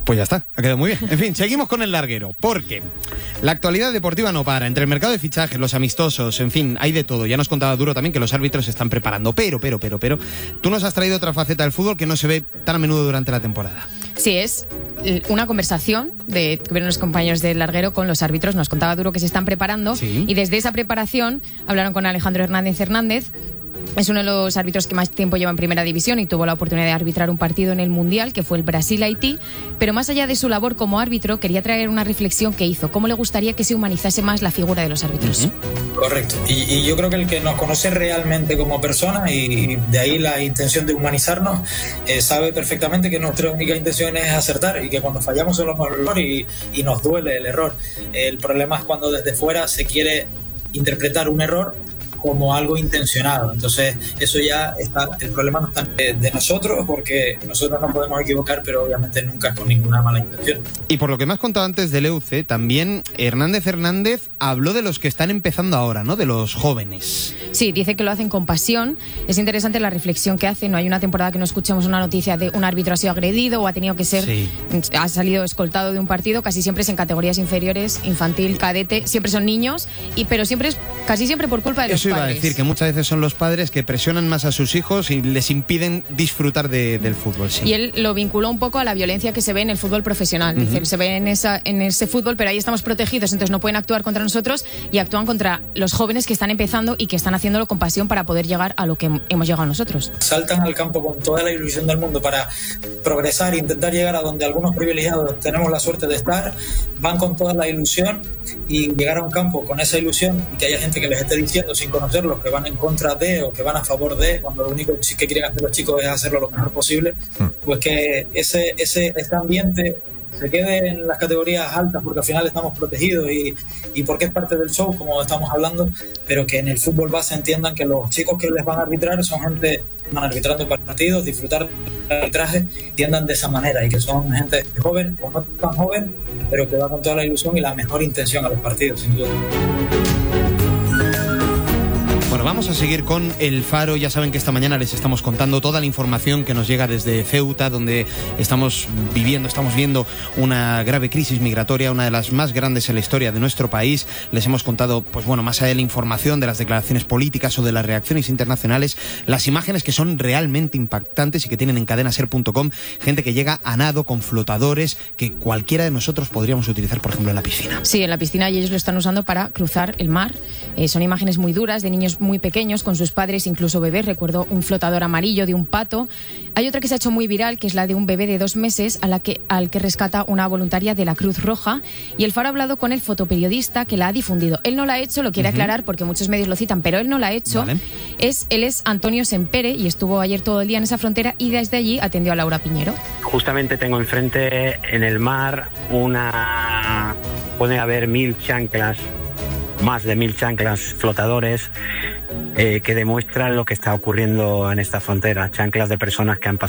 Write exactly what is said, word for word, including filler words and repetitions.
Pues ya está, ha quedado muy bien. En fin, seguimos con el larguero, porque la actualidad deportiva no para. Entre el mercado de fichajes, los amistosos, en fin, hay de todo. Ya nos contaba Duro también que los árbitros se están preparando. Pero, pero, pero, pero, tú nos has traído otra faceta del fútbol que no se ve tan a menudo durante la temporada. Sí, es una conversación de tuvieron los compañeros del larguero con los árbitros. Nos contaba Duro que se están preparando, sí. Y desde esa preparación hablaron con Alejandro Hernández Hernández. Es uno de los árbitros que más tiempo lleva en primera división y tuvo la oportunidad de arbitrar un partido en el Mundial, que fue el Brasil-Haití. Pero más allá de su labor como árbitro, quería traer una reflexión que hizo. ¿Cómo le gustaría que se humanizase más la figura de los árbitros? Uh-huh. Correcto. Y, y yo creo que el que nos conoce realmente como persona, y de ahí la intención de humanizarnos, eh, sabe perfectamente que nuestra única intención es acertar y que cuando fallamos somos el error y, y nos duele el error. El problema es cuando desde fuera se quiere interpretar un error como algo intencionado. Entonces eso ya está, el problema no está de nosotros, porque nosotros no podemos equivocar, pero obviamente nunca con ninguna mala intención. Y por lo que me has contado antes del E U C, también Hernández Hernández habló de los que están empezando ahora, ¿no? De los jóvenes. Sí, dice que lo hacen con pasión. Es interesante la reflexión que hace. No hay una temporada que no escuchemos una noticia de un árbitro ha sido agredido o ha tenido que ser, sí. ha salido escoltado de un partido. Casi siempre es en categorías inferiores, infantil, cadete, siempre son niños, y pero siempre es casi siempre por culpa de los Eso iba padres. a decir, que muchas veces son los padres que presionan más a sus hijos y les impiden disfrutar de, del fútbol. Sí. Y él lo vinculó un poco a la violencia que se ve en el fútbol profesional. Uh-huh. Dice, se ve en, esa, en ese fútbol, pero ahí estamos protegidos, entonces no pueden actuar contra nosotros, y actúan contra los jóvenes que están empezando y que están haciéndolo con pasión para poder llegar a lo que hemos llegado nosotros. Saltan al campo con toda la ilusión del mundo para progresar e intentar llegar a donde algunos privilegiados tenemos la suerte de estar. Van con toda la ilusión, y llegar a un campo con esa ilusión y que haya gente que les esté diciendo sin conocerlos que van en contra de o que van a favor de, cuando lo único que quieren hacer los chicos es hacerlo lo mejor posible, pues que ese, ese, ese ambiente se quede en las categorías altas, porque al final estamos protegidos y, y porque es parte del show, como estamos hablando, pero que en el fútbol base entiendan que los chicos que les van a arbitrar son gente que van arbitrando partidos, disfrutar del arbitraje, entiendan de esa manera, y que son gente joven o no tan joven, pero que va con toda la ilusión y la mejor intención a los partidos, sin duda. Bueno, vamos a seguir con El Faro. Ya saben que esta mañana les estamos contando toda la información que nos llega desde Ceuta, donde estamos viviendo, estamos viendo una grave crisis migratoria, una de las más grandes en la historia de nuestro país. Les hemos contado, pues bueno, más allá de la información, de las declaraciones políticas o de las reacciones internacionales, las imágenes que son realmente impactantes y que tienen en cadena ser punto com, gente que llega a nado con flotadores que cualquiera de nosotros podríamos utilizar, por ejemplo, en la piscina. Sí, en la piscina, y ellos lo están usando para cruzar el mar. Eh, son imágenes muy duras de niños muy pequeños con sus padres, incluso bebés. Recuerdo un flotador amarillo de un pato. Hay otra que se ha hecho muy viral, que es la de un bebé de dos meses a la que, al que rescata una voluntaria de la Cruz Roja, y El Faro ha hablado con el fotoperiodista que la ha difundido. Él no la ha hecho, lo quiere uh-huh. aclarar porque muchos medios lo citan, pero él no la ha hecho. Vale. Es, él es Antonio Sempere y estuvo ayer todo el día en esa frontera, y desde allí atendió a Laura Piñero. Justamente tengo enfrente en el mar una... puede haber mil chanclas, más de mil chanclas flotadores eh, que demuestran lo que está ocurriendo en esta frontera. Chanclas de personas que han pasado